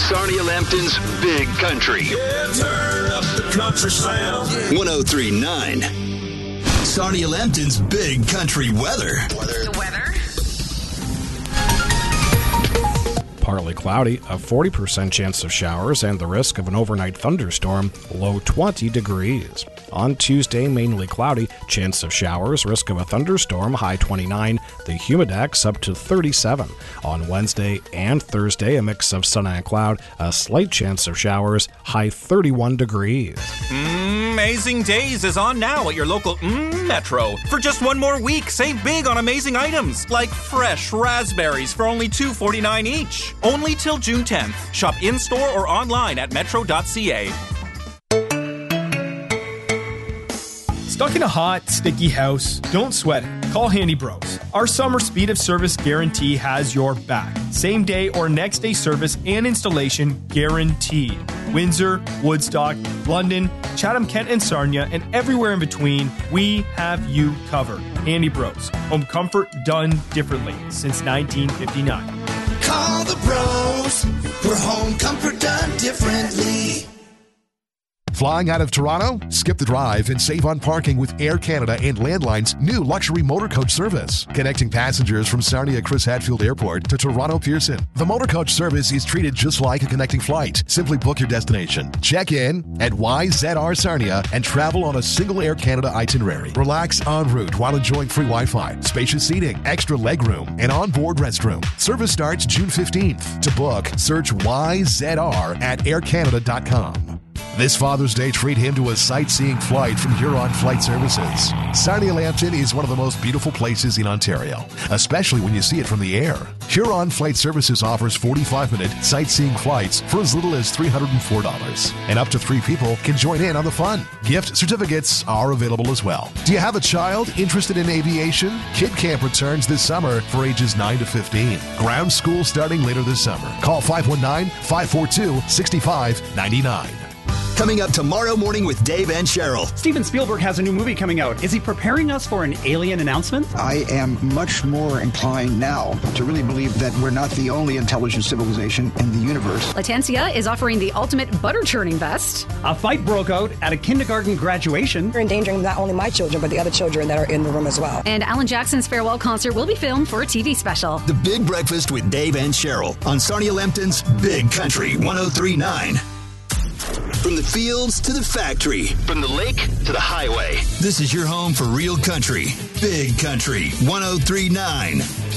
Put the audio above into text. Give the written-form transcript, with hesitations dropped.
Sarnia Lambton's Big Country. Yeah, turn up the country sound. 103.9. Sarnia Lambton's Big Country weather. The weather? Partly cloudy, a 40% chance of showers, and the risk of an overnight thunderstorm, low 20 degrees. On Tuesday, mainly cloudy, chance of showers, risk of a thunderstorm, high 29, the humidex up to 37. On Wednesday and Thursday, a mix of sun and cloud, a slight chance of showers, high 31 degrees. Amazing Days is on now at your local Metro. For just one more week, save big on amazing items like fresh raspberries for only $2.49 each. Only till June 10th. Shop in-store or online at metro.ca. Stuck in a hot, sticky house? Don't sweat it. Call Handy Bros. Our summer speed of service guarantee has your back. Same day or next day service and installation guaranteed. Windsor, Woodstock, London, Chatham-Kent and Sarnia, and everywhere in between, we have you covered. Handy Bros. Home comfort done differently since 1959. Call the bros for home comfort done differently. Flying out of Toronto? Skip the drive and save on parking with Air Canada and Landline's new luxury motor coach service. Connecting passengers from Sarnia Chris Hadfield Airport to Toronto Pearson. The motor coach service is treated just like a connecting flight. Simply book your destination, check in at YZR Sarnia, and travel on a single Air Canada itinerary. Relax en route while enjoying free Wi-Fi, spacious seating, extra legroom, and onboard restroom. Service starts June 15th. To book, search YZR at aircanada.com. This Father's Day, treat him to a sightseeing flight from Huron Flight Services. Sarnia Lambton is one of the most beautiful places in Ontario, especially when you see it from the air. Huron Flight Services offers 45-minute sightseeing flights for as little as $304. And up to 3 people can join in on the fun. Gift certificates are available as well. Do you have a child interested in aviation? Kid Camp returns this summer for ages 9 to 15. Ground school starting later this summer. Call 519-542-6599. Coming up tomorrow morning with Dave and Cheryl. Steven Spielberg has a new movie coming out. Is he preparing us for an alien announcement? I am much more inclined now to really believe that we're not the only intelligent civilization in the universe. Latencia is offering the ultimate butter churning vest. A fight broke out at a kindergarten graduation. You're endangering not only my children, but the other children that are in the room as well. And Alan Jackson's farewell concert will be filmed for a TV special. The Big Breakfast with Dave and Cheryl on Sarnia Lambton's Big Country 103.9. From the fields to the factory, from the lake to the highway, this is your home for real country. Big Country 103.9.